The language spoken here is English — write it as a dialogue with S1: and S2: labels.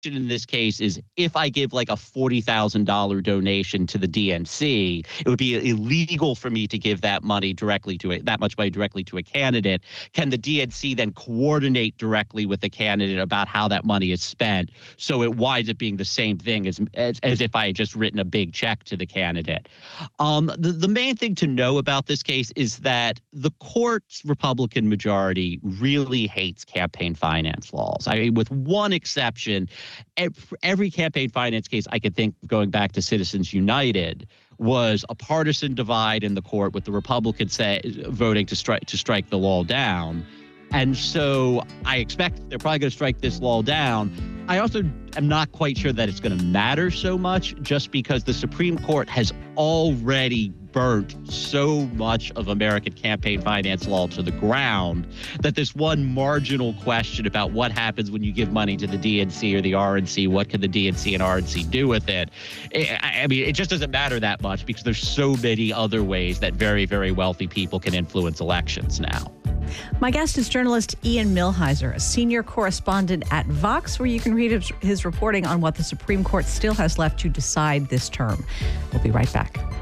S1: in this case is if I give like a $40,000 donation to the DNC, it would be illegal for me to give that money directly to that much money directly to a candidate. Can the DNC then coordinate directly with the candidate about how that money is spent? So it winds up being the same thing as if I had just written a big check to the candidate. The main thing to know about this case is that the court's Republican majority really hates campaign finance laws. I mean, with one exception, every campaign finance case I could think of going back to Citizens United was a partisan divide in the court with the Republicans voting to strike the law down. And so I expect they're probably going to strike this law down. I also am not quite sure that it's going to matter so much, just because the Supreme Court has already burnt so much of American campaign finance law to the ground that this one marginal question about what happens when you give money to the DNC or the RNC, what can the DNC and RNC do with it? I mean, it just doesn't matter that much because there's so many other ways that very, very wealthy people can influence elections now.
S2: My guest is journalist Ian Millhiser, a senior correspondent at Vox, where you can read his reporting on what the Supreme Court still has left to decide this term. We'll be right back.